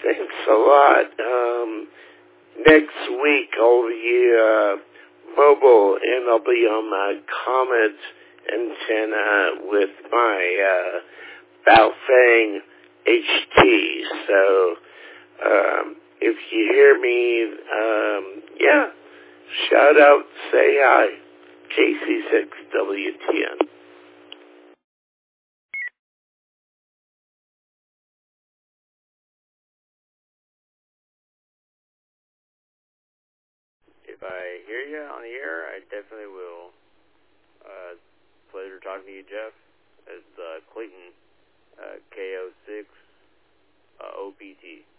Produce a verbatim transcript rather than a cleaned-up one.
Thanks a lot. Um, next week I'll be uh, mobile and I'll be on my Comet antenna with my uh, Baofeng H T. So um, if you hear me, um, yeah, shout out, say hi. K C six W T N. If I hear you on the air, I definitely will. Uh, pleasure talking to you, Jeff. It's uh, Clayton, uh, K O six uh, O P T.